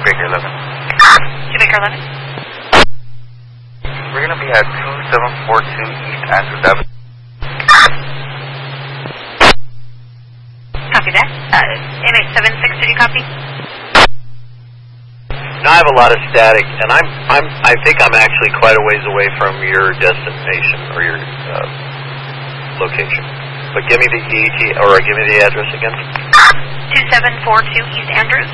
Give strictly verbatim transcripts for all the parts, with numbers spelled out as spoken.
Baker eleven. two Baker eleven. We're going to be at two seven four two East Andrews Avenue. Copy that. Uh, M eight seven six, did you copy? Now I have a lot of static, and I'm, I'm, I think I'm actually quite a ways away from your destination or your uh, location. But give me the E T, or give me the address again. two seven four two East Andrews.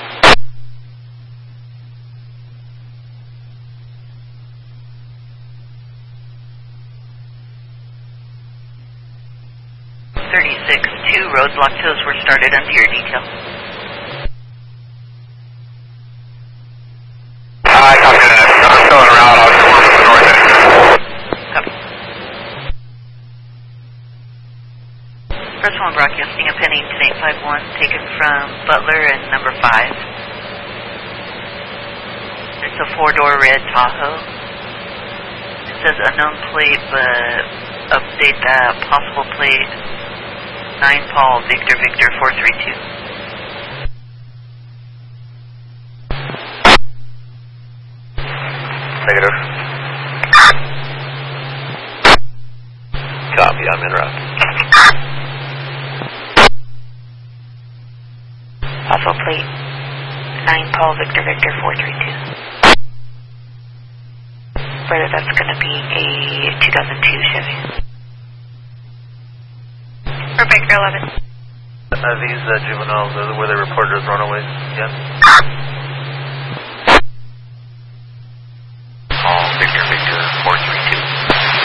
thirty-six two roadblock tows were started under your detail. I copy that. I'm going around on the north end. Copy. First one broadcasting a Pennington eight five one taken from Butler and number five. It's a four-door red Tahoe. It says unknown plate, but update that possible plate. nine Paul Victor Victor four three two. Negative. Copy, I'm en route. Also plate nine Paul Victor Victor four three two. Whether that's going to be a two thousand two Chevy. Or Baker eleven. Are these uh, juveniles, uh, were they reported as runaways? Yeah.